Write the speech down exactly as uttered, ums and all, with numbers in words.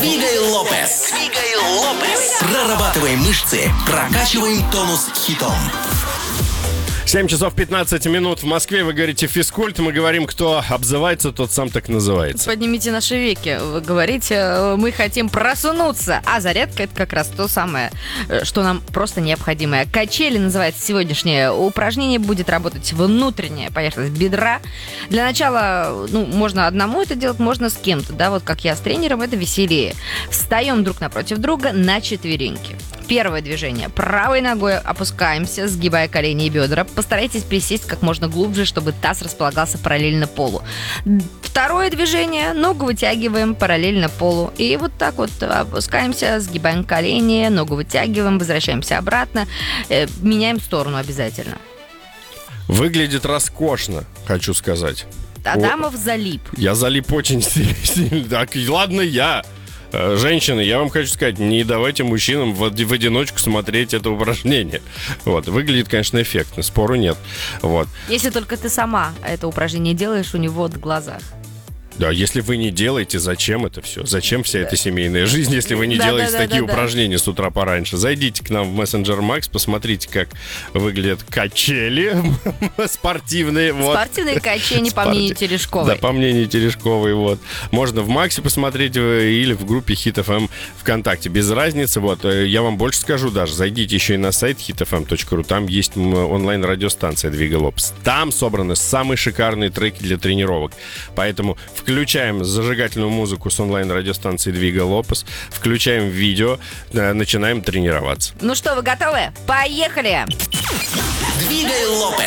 Двигай Лопес. Двигай Лопес. Прорабатываем мышцы, прокачиваем тонус хитом. семь часов пятнадцать минут в Москве. Вы говорите физкульт. Мы говорим, кто обзывается, тот сам так называется. Поднимите наши веки. Вы говорите, мы хотим проснуться. А зарядка — это как раз то самое, что нам просто необходимое. Качели называется сегодняшнее упражнение. Будет работать внутренняя поверхность бедра. Для начала, ну, можно одному это делать, можно с кем-то. Да, вот как я с тренером, это веселее. Встаем друг напротив друга на четвереньки. Первое движение. Правой ногой опускаемся, сгибая колени и бедра. Постарайтесь присесть как можно глубже, чтобы таз располагался параллельно полу. Второе движение. Ногу вытягиваем параллельно полу. И вот так вот опускаемся, сгибаем колени, ногу вытягиваем, возвращаемся обратно. Э, меняем сторону обязательно. Выглядит роскошно, хочу сказать. Адамов залип. Я залип очень сильно. Так, ладно, я... Женщины, я вам хочу сказать, не давайте мужчинам в, в одиночку смотреть это упражнение. Вот. Выглядит, конечно, эффектно, спору нет. Вот. Если только ты сама это упражнение делаешь у него в глазах. Да, если вы не делаете, зачем это все? Зачем вся эта семейная жизнь, если вы не да, делаете да, да, такие да, упражнения да. с утра пораньше? Зайдите к нам в мессенджер Макс, посмотрите, как выглядят качели спортивные. Вот. Спортивные качели, по мнению Терешковой. Да, по мнению Терешковой. Вот. Можно в Максе посмотреть или в группе Hit эф эм ВКонтакте. Без разницы. Вот. Я вам больше скажу даже. Зайдите еще и на сайт хит эф эм точка ру. Там есть онлайн-радиостанция «Двигай Лопес». Там собраны самые шикарные треки для тренировок. Поэтому включаем зажигательную музыку с онлайн-радиостанции «Двигай Лопес», включаем видео, начинаем тренироваться. Ну что, вы готовы? Поехали! Двигай Лопес.